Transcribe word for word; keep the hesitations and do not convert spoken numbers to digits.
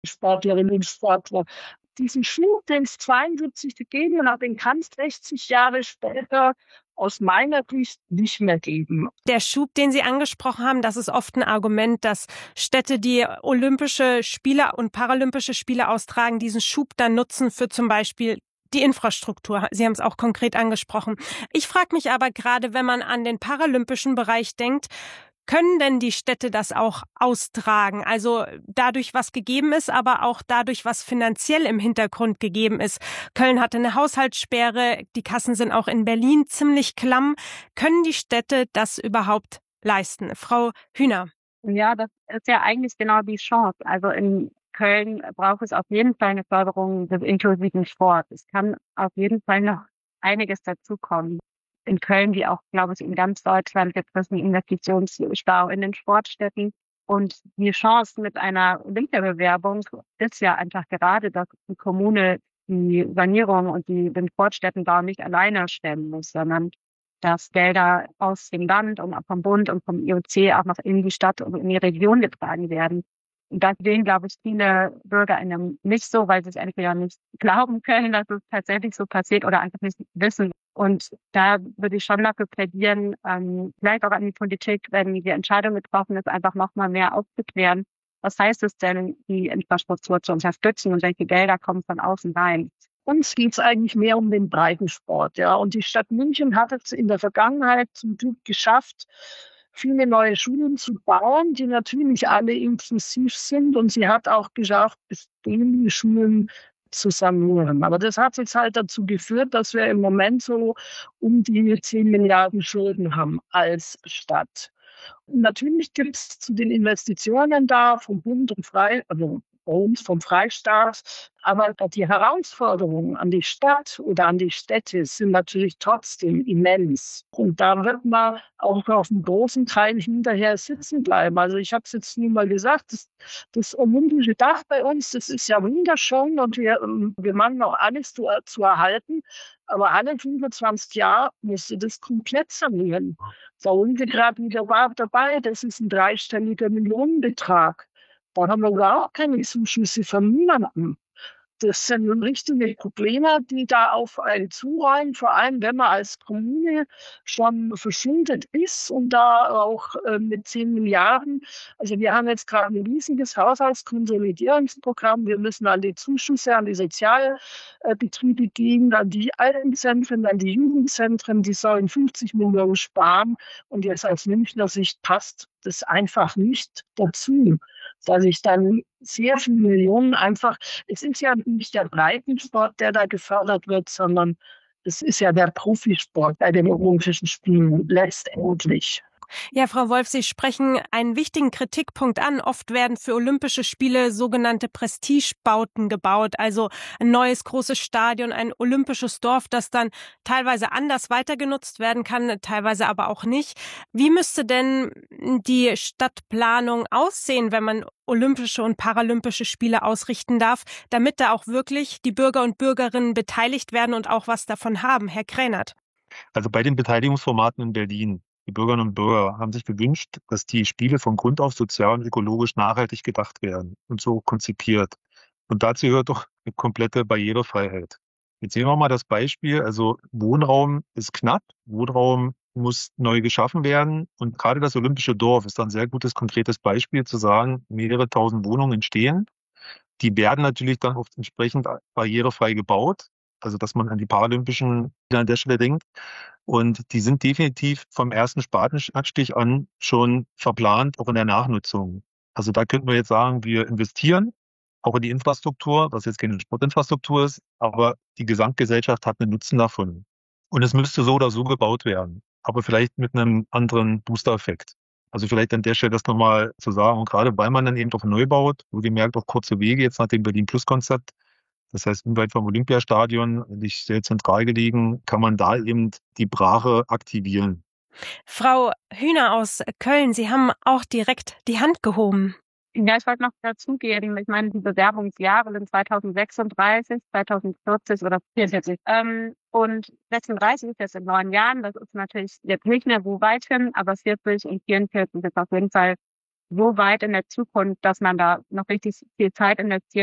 Sportlerinnen und Sportler. Diesen Schub, den es zweiundsiebzig gegeben hat, den kann es sechzig Jahre später aus meiner Sicht nicht mehr geben. Der Schub, den Sie angesprochen haben, das ist oft ein Argument, dass Städte, die Olympische Spiele und Paralympische Spiele austragen, diesen Schub dann nutzen für zum Beispiel die Infrastruktur. Sie haben es auch konkret angesprochen. Ich frage mich aber gerade, wenn man an den paralympischen Bereich denkt, können denn die Städte das auch austragen? Also dadurch, was gegeben ist, aber auch dadurch, was finanziell im Hintergrund gegeben ist. Köln hatte eine Haushaltssperre, die Kassen sind auch in Berlin ziemlich klamm. Können die Städte das überhaupt leisten? Frau Hühner. Ja, das ist ja eigentlich genau die Chance. Also in Köln braucht es auf jeden Fall eine Förderung des inklusiven Sports. Es kann auf jeden Fall noch einiges dazukommen. In Köln, wie auch, glaube ich, in ganz Deutschland, gibt es einen Investitionsstau in den Sportstätten. Und die Chance mit einer Olympiabewerbung ist ja einfach gerade, dass die Kommune die Sanierung und die, den Sportstättenbau nicht alleine stemmen muss, sondern dass Gelder aus dem Land und auch vom Bund und vom I O C auch noch in die Stadt und in die Region getragen werden. Und das sehen, glaube ich, viele BürgerInnen nicht so, weil sie es entweder nicht glauben können, dass es tatsächlich so passiert oder einfach nicht wissen. Und da würde ich schon dafür plädieren, ähm, vielleicht auch an die Politik, wenn die Entscheidung getroffen ist, einfach noch mal mehr aufzuklären. Was heißt es denn, die Infrastruktur zu unterstützen und welche Gelder kommen von außen rein? Uns geht es eigentlich mehr um den Breitensport, ja. Und die Stadt München hat es in der Vergangenheit zum Glück geschafft, viele neue Schulen zu bauen, die natürlich alle inklusiv sind. Und sie hat auch geschafft, bestehende Schulen zu sanieren. Aber das hat jetzt halt dazu geführt, dass wir im Moment so um die zehn Milliarden Schulden haben als Stadt. Und natürlich gibt es zu den Investitionen da vom Bund und Frei, also bei uns vom Freistaat. Aber die Herausforderungen an die Stadt oder an die Städte sind natürlich trotzdem immens. Und da wird man auch auf einem großen Teil hinterher sitzen bleiben. Also ich habe es jetzt nur mal gesagt, das, das olympische Dach bei uns, das ist ja wunderschön und wir, wir machen auch alles zu, zu erhalten. Aber alle fünfundzwanzig Jahre musste das komplett sanieren. Da sind wir gerade wieder dabei. Das ist ein dreistelliger Millionenbetrag. Da haben wir überhaupt keine Zuschüsse von niemandem. Das sind richtige Probleme, die da auf einen zurollen, vor allem wenn man als Kommune schon verschuldet ist und da auch äh, mit zehn Milliarden. Also wir haben jetzt gerade ein riesiges Haushaltskonsolidierungsprogramm. Wir müssen an die Zuschüsse, an die Sozialbetriebe gehen, an die Altenzentren, an die Jugendzentren. Die sollen fünfzig Millionen sparen. Und jetzt aus Münchner Sicht passt das einfach nicht dazu, dass ich dann sehr viele Millionen einfach, es ist ja nicht der Breitensport, der da gefördert wird, sondern es ist ja der Profisport bei den Olympischen Spielen letztendlich. Ja, Frau Wolf, Sie sprechen einen wichtigen Kritikpunkt an. Oft werden für Olympische Spiele sogenannte Prestigebauten gebaut, also ein neues großes Stadion, ein olympisches Dorf, das dann teilweise anders weitergenutzt werden kann, teilweise aber auch nicht. Wie müsste denn die Stadtplanung aussehen, wenn man Olympische und Paralympische Spiele ausrichten darf, damit da auch wirklich die Bürger und Bürgerinnen beteiligt werden und auch was davon haben? Herr Krähnert. Also bei den Beteiligungsformaten in Berlin, die Bürgerinnen und Bürger haben sich gewünscht, dass die Spiele von Grund auf sozial und ökologisch nachhaltig gedacht werden und so konzipiert. Und dazu gehört doch eine komplette Barrierefreiheit. Jetzt sehen wir mal das Beispiel. Also Wohnraum ist knapp, Wohnraum muss neu geschaffen werden. Und gerade das Olympische Dorf ist ein sehr gutes, konkretes Beispiel zu sagen, mehrere tausend Wohnungen entstehen. Die werden natürlich dann oft entsprechend barrierefrei gebaut. Also dass man an die Paralympischen an der Stelle denkt. Und die sind definitiv vom ersten Spatenstich an schon verplant, auch in der Nachnutzung. Also da könnten wir jetzt sagen, wir investieren auch in die Infrastruktur, was jetzt keine Sportinfrastruktur ist, aber die Gesamtgesellschaft hat einen Nutzen davon. Und es müsste so oder so gebaut werden, aber vielleicht mit einem anderen Booster-Effekt. Also vielleicht an der Stelle das nochmal zu sagen, und gerade weil man dann eben doch neu baut, wohlgemerkt auch kurze Wege jetzt nach dem Berlin-Plus-Konzept, das heißt, unweit vom Olympiastadion, nicht sehr zentral gelegen, kann man da eben die Brache aktivieren. Frau Hühner aus Köln, Sie haben auch direkt die Hand gehoben. Ja, ich wollte noch dazugeben, ich meine, die Bewerbungsjahre sind zweitausendsechsunddreißig, zweitausendvierzig oder vierundvierzig. Ähm, und sechsunddreißig ist jetzt in neun Jahren, das ist natürlich jetzt nicht mehr wo weit hin, aber vierzig und vierundvierzig ist auf jeden Fall so weit in der Zukunft, dass man da noch richtig viel Zeit investiert,